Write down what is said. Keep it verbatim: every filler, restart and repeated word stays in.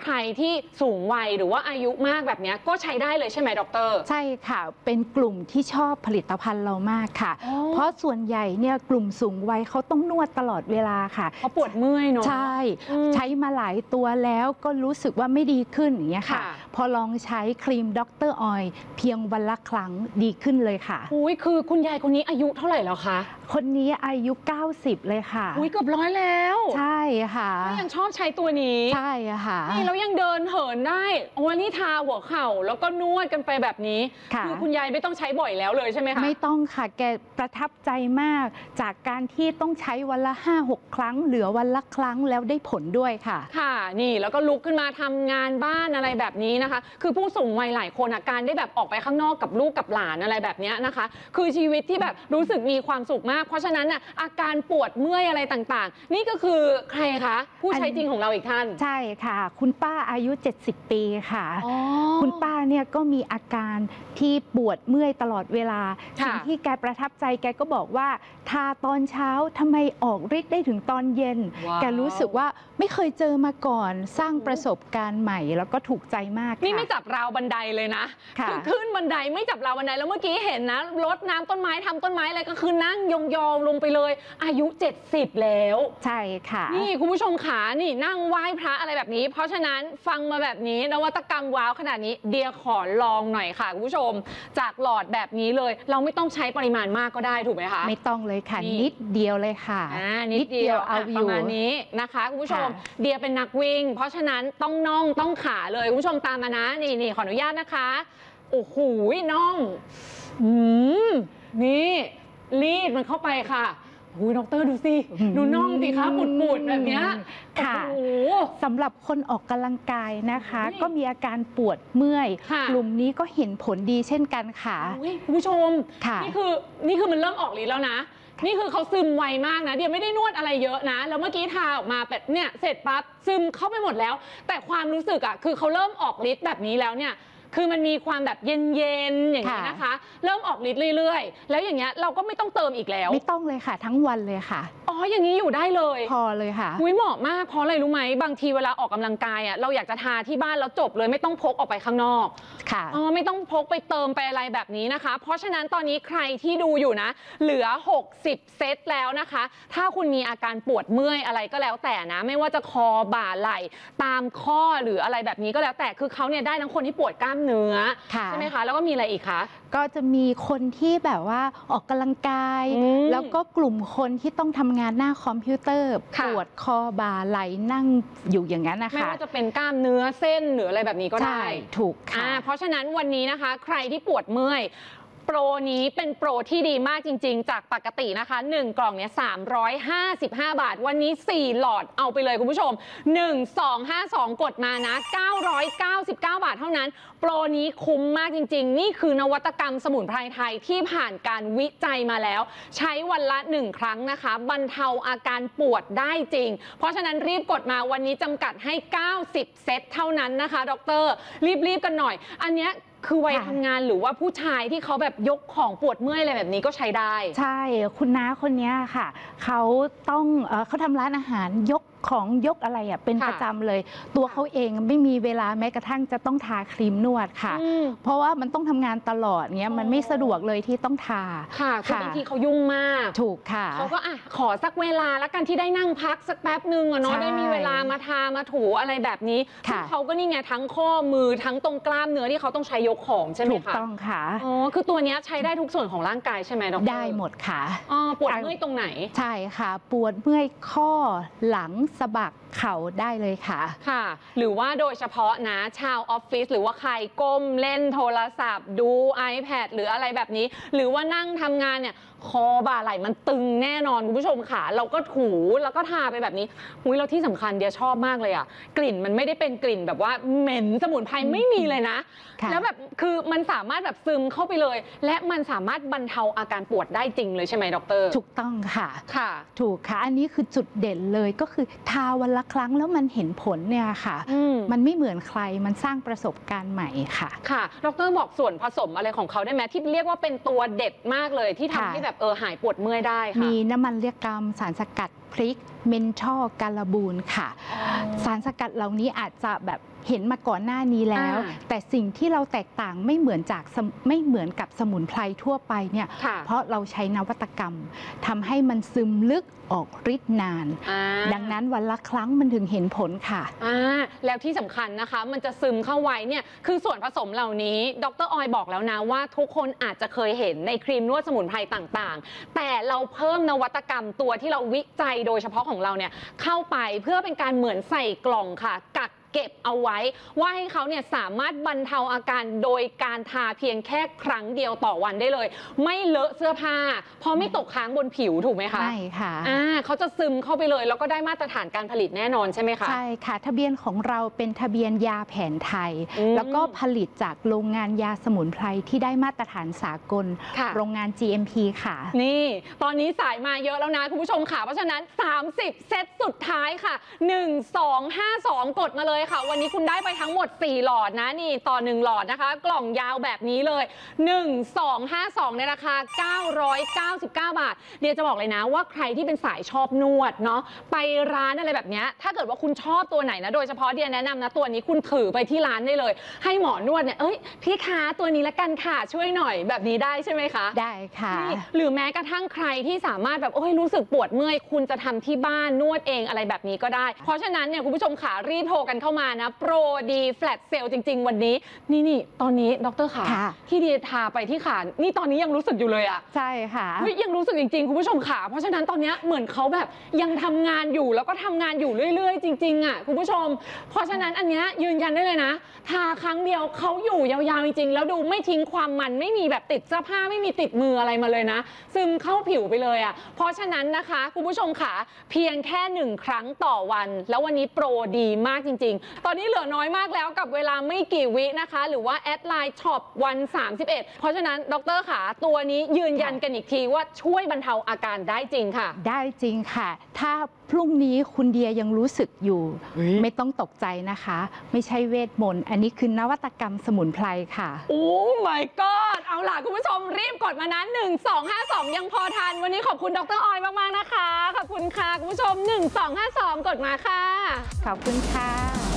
ใครที่สูงวัยหรือว่าอายุมากแบบนี้ก็ใช้ได้เลยใช่ไหมดร. ใช่ค่ะเป็นกลุ่มที่ชอบผลิตภัณฑ์เรามากค่ะเพราะส่วนใหญ่เนี่ยกลุ่มสูงวัยเขาต้องนวดตลอดเวลาค่ะเขาปวดเมื่อยเนาะใช่ใช้มาหลายตัวแล้วก็รู้สึกว่าไม่ดีขึ้นอย่างเงี้ยค่ะพอลองใช้ครีมดร.ออยเพียงวันละครั้งดีขึ้นเลยค่ะอุ้ยคือคุณยายคนนี้อายุเท่าไหร่แล้วคะคนนี้อายุเก้าสิบเลยค่ะอุ้ยเกือบร้อยแล้วใช่ค่ะก็ยังชอบใช้ตัวนี้ใช่ค่ะนี่แล้วยังเดินเหินได้โอ้นี่ทาหัวเข่าแล้วก็นวดกันไปแบบนี้คือคุณยายไม่ต้องใช้บ่อยแล้วเลยใช่ไหมคะไม่ต้องค่ะแกประทับใจมากจากการที่ต้องใช้วันละห้าหกครั้งเหลือวันละครั้งแล้วได้ผลด้วยค่ะค่ะนี่แล้วก็ลุกขึ้นมาทำงานบ้านอะไรแบบนี้นะคะคือผู้สูงวัยหลายคนอาการได้แบบออกไปข้างนอกกับลูกกับหลานอะไรแบบนี้นะคะคือชีวิตที่แบบรู้สึกมีความสุขมากเพราะฉะนั้นน่ะอาการปวดเมื่อยอะไรต่างๆนี่ก็คือใครคะผู้ใช้จริงของเราอีกท่านใช่ค่ะคุณป้าอายุเจ็ดสิบปีค่ะคุณป้าเนี่ยก็มีอาการที่ปวดเมื่อยตลอดเวลาสิ่งที่แกประทับใจแกก็บอกว่าทาตอนเช้าทำไมออกฤทธิ์ได้ถึงตอนเย็นแกรู้สึกว่าไม่เคยเจอมาก่อนสร้างประสบการณ์ใหม่แล้วก็ถูกใจมากนี่ไม่จับราวบันไดเลยนะคือขึ้นบันไดไม่จับราวบันไดแล้วเมื่อกี้เห็นนะรดน้ำต้นไม้ทำต้นไม้อะไรก็คือนั่งยองๆลงไปเลยอายุเจ็ดสิบแล้วใช่ค่ะนี่คุณผู้ชมขานี่นั่งไหว้พระอะไรแบบนี้เพราะฉะนั้นฟังมาแบบนี้นวัตกรรมว้าวขนาดนี้เดียขอลองหน่อยค่ะคุณผู้ชมจากหลอดแบบนี้เลยเราไม่ต้องใช้ปริมาณมากก็ได้ถูกไหมคะไม่ต้องเลยค่ะนิดเดียวเลยค่ะนิดเดียวเอาอยู่ประมาณนี้นะคะคุณผู้ชมเดียเป็นนักวิ่งเพราะฉะนั้นต้องน่องต้องขาเลยคุณผู้ชมตามมานะนี่นี่ขออนุญาตนะคะโอ้โหน่องอืมนี่รีดมันเข้าไปค่ะหูดรดูสิดูน่องสิคะปุดๆแบบนี้ค่ะสำหรับคนออกกำลังกายนะคะก็มีอาการปวดเมื่อยกลุ่มนี้ก็เห็นผลดีเช่นกันค่ะคุณผู้ชมนี่คือนี่คือมันเริ่มออกฤทธิ์แล้วนะนี่คือเขาซึมไวมากนะเดี๋ยวไม่ได้นวดอะไรเยอะนะแล้วเมื่อกี้ทาออกมาแบบเนี่ยเสร็จปั๊บซึมเข้าไปหมดแล้วแต่ความรู้สึกอ่ะคือเขาเริ่มออกฤทธิ์แบบนี้แล้วเนี่ยคือมันมีความแบบเย็นๆอย่างนี้นะคะเริ่มออกฤทธิ์เรื่อยๆแล้วอย่างเงี้ยเราก็ไม่ต้องเติมอีกแล้วไม่ต้องเลยค่ะทั้งวันเลยค่ะอ๋ออย่างนี้อยู่ได้เลยพอเลยค่ะหุ้ยเหมาะมากเพราะอะไรรู้ไหมบางทีเวลาออกกำลังกายอ่ะเราอยากจะทาที่บ้านแล้วจบเลยไม่ต้องพกออกไปข้างนอกค่ะอ๋อไม่ต้องพกไปเติมไปอะไรแบบนี้นะคะเพราะฉะนั้นตอนนี้ใครที่ดูอยู่นะเหลือหกสิบเซตแล้วนะคะถ้าคุณมีอาการปวดเมื่อยอะไรก็แล้วแต่นะไม่ว่าจะคอบ่าไหล่ตามข้อหรืออะไรแบบนี้ก็แล้วแต่คือเขาเนี่ยได้ทั้งคนที่ปวดกล้ามเนื้อใช่ไหมคะแล้วก็มีอะไรอีกคะก็จะมีคนที่แบบว่าออกกำลังกายแล้วก็กลุ่มคนที่ต้องทำงานหน้าคอมพิวเตอร์ปวดคอบ่าไหล่นั่งอยู่อย่างนั้นนะคะไม่ว่าจะเป็นกล้ามเนื้อเส้นหรืออะไรแบบนี้ก็ได้ถูกค่ะเพราะฉะนั้นวันนี้นะคะใครที่ปวดเมื่อยโปรนี้เป็นโปรที่ดีมากจริงๆจากปกตินะคะหนึ่งกล่องเนี่ยสามร้อยห้าสิบห้าบาทวันนี้สี่หลอดเอาไปเลยคุณผู้ชมหนึ่ง สอง ห้า สองกดมานะเก้าร้อยเก้าสิบเก้าบาทเท่านั้นโปรนี้คุ้มมากจริงๆนี่คือนวัตกรรมสมุนไพรไทยที่ผ่านการวิจัยมาแล้วใช้วันละหนึ่งครั้งนะคะบรรเทาอาการปวดได้จริงเพราะฉะนั้นรีบกดมาวันนี้จำกัดให้เก้าสิบเซตเท่านั้นนะคะดร.รีบๆกันหน่อยอันเนี้ยคือวัยทำงานหรือว่าผู้ชายที่เขาแบบยกของปวดเมื่อยอะไรแบบนี้ก็ใช้ได้ใช่คุณน้าคนนี้ค่ะเขาต้องเขาทำร้านอาหารยกของยกอะไรอ่ะเป็นประจำเลยตัวเขาเองไม่มีเวลาแม้กระทั่งจะต้องทาครีมนวดค่ะเพราะว่ามันต้องทำงานตลอดเงี้ยมันไม่สะดวกเลยที่ต้องทาค่ะคือบางทีเขายุ่งมากถูกค่ะเขาก็อ่ะขอสักเวลาแล้วกันที่ได้นั่งพักสักแป๊บนึงอะเนาะได้มีเวลามาทามาถูอะไรแบบนี้เขาก็นี่ไงทั้งข้อมือทั้งตรงกล้ามเนื้อที่เขาต้องใช้ยกของใช่ไหมคะถูกต้องค่ะอ๋อคือตัวนี้ใช้ได้ทุกส่วนของร่างกายใช่ไหมดร. ได้หมดค่ะอ๋อปวดเมื่อยตรงไหนใช่ค่ะปวดเมื่อยข้อหลังสะบักเข่าได้เลยค่ะค่ะหรือว่าโดยเฉพาะนะชาวออฟฟิศหรือว่าใครก้มเล่นโทรศัพท์ดู iPad หรืออะไรแบบนี้หรือว่านั่งทำงานเนี่ยคอบ่าไหล่มันตึงแน่นอนคุณผู้ชมค่ะเราก็ถูแล้วก็ทาไปแบบนี้หุ้ยเราที่สำคัญเดียชอบมากเลยอ่ะกลิ่นมันไม่ได้เป็นกลิ่นแบบว่าเหม็นสมุนไพรไม่มีเลยนะแล้วแบบคือมันสามารถแบบซึมเข้าไปเลยและมันสามารถบรรเทาอาการปวดได้จริงเลยใช่ไหมดร. ถูกต้องค่ะค่ะถูกค่ะอันนี้คือจุดเด่นเลยก็คือทาวันละครั้งแล้วมันเห็นผลเนี่ยค่ะมันไม่เหมือนใครมันสร้างประสบการณ์ใหม่ค่ะค่ะดร.บอกส่วนผสมอะไรของเขาได้ไหมที่เรียกว่าเป็นตัวเด็ดมากเลยที่ทำให้แบบเออหายปวดเมื่อยได้ค่ะมีน้ำมันเรียกกำสารสกัดพริกเมนทอลการบูนค่ะสารสกัดเหล่านี้อาจจะแบบเห็นมาก่อนหน้านี้แล้ว แต่สิ่งที่เราแตกต่างไม่เหมือนจากไม่เหมือนกับสมุนไพรทั่วไปเนี่ยเพราะเราใช้นวัตกรรมทำให้มันซึมลึกออกฤทธิ์นานดังนั้นวันละครั้งมันถึงเห็นผลค่ะแล้วที่สำคัญนะคะมันจะซึมเข้าไว้เนี่ยคือส่วนผสมเหล่านี้ดร.ออยบอกแล้วนะว่าทุกคนอาจจะเคยเห็นในครีมนวดสมุนไพรต่างๆแต่เราเพิ่มนวัตกรรมตัวที่เราวิจัยโดยเฉพาะของเราเนี่ยเข้าไปเพื่อเป็นการเหมือนใส่กล่องค่ะกักเก็บเอาไว้ว่าให้เขาเนี่ยสามารถบรรเทาอาการโดยการทาเพียงแค่ครั้งเดียวต่อวันได้เลยไม่เลอะเสื้อผ้าเพราะไม่ตกค้างบนผิวถูกไหมคะใช่ค่ะอ่าเขาจะซึมเข้าไปเลยแล้วก็ได้มาตรฐานการผลิตแน่นอนใช่ไหมคะใช่ค่ะทะเบียนของเราเป็นทะเบียนยาแผนไทยแล้วก็ผลิตจากโรงงานยาสมุนไพรที่ได้มาตรฐานสากลโรงงาน จี เอ็ม พี ค่ะนี่ตอนนี้สายมาเยอะแล้วนะคุณผู้ชมค่ะเพราะฉะนั้นสามสิบเซตสุดท้ายค่ะหนึ่ง สอง ห้า สองกดมาเลยค่ะวันนี้คุณได้ไปทั้งหมดสี่หลอดนะนี่ต่อหนึ่งหลอดนะคะกล่องยาวแบบนี้เลยหนึ่ง สอง ห้า สองในราคาเก้าร้อยเก้าสิบเก้าบาทเดี๋ยวจะบอกเลยนะว่าใครที่เป็นสายชอบนวดเนาะไปร้านอะไรแบบนี้ถ้าเกิดว่าคุณชอบตัวไหนนะโดยเฉพาะเดียแนะนำนะตัวนี้คุณถือไปที่ร้านได้เลยให้หมอนวดเนี่ยเอ้ยพี่คะตัวนี้ละกันค่ะช่วยหน่อยแบบนี้ได้ใช่ไหมคะได้ค่ะหรือแม้กระทั่งใครที่สามารถแบบโอ้ยรู้สึกปวดเมื่อยคุณจะทำที่บ้านนวดเองอะไรแบบนี้ก็ได้เพราะฉะนั้นเนี่ยคุณผู้ชมขารีบโทรกันเข้ามานะโปรดีแฟลตเซลจริงๆวันนี้นี่นี่ตอนนี้ดร.ขาที่เดียทาไปที่ขานี่ตอนนี้ยังรู้สึกอยู่เลยอ่ะใช่ค่ะยังรู้สึกจริงๆคุณผู้ชมขาเพราะฉะนั้นตอนนี้เหมือนเขาแบบยังทำงานอยู่แล้วก็ทำงานอยู่เรื่อยๆจริงๆอ่ะคุณผู้ชมเพราะฉะนั้นอันนี้ยืนยันได้เลยนะทาครั้งเดียวเขาอยู่ยาวๆจริงๆแล้วดูไม่ทิ้งความมันไม่มีแบบติดเสื้อผ้าไม่มีติดมืออะไรมาเลยนะซึมเข้าผิวไปเลยอ่ะเพราะฉะนั้นนะคะคุณผู้ชมขาเพียงแค่หนึ่งครั้งต่อวันแล้ววันนี้โปรดีมากจริงๆตอนนี้เหลือน้อยมากแล้วกับเวลาไม่กี่วินะคะหรือว่าแอดไลน์ช็อปวันสามสิบเอ็ดเพราะฉะนั้นดร.ขาตัวนี้ยืนยันกันอีกทีว่าช่วยบรรเทาอาการได้จริงค่ะได้จริงค่ะถ้าพรุ่งนี้คุณเดียยังรู้สึกอยู่ไม่ต้องตกใจนะคะไม่ใช่เวทมนต์อันนี้คือนวัตกรรมสมุนไพรค่ะโอ้ my god เอาล่ะคุณผู้ชมรีบกดมานะหนึ่ง สอง ห้า สองยังพอทันวันนี้ขอบคุณดร.ออยมากๆนะคะขอบคุณค่ะคุณผู้ชมหนึ่ง สอง ห้า สองกดมาค่ะขอบคุณค่ะ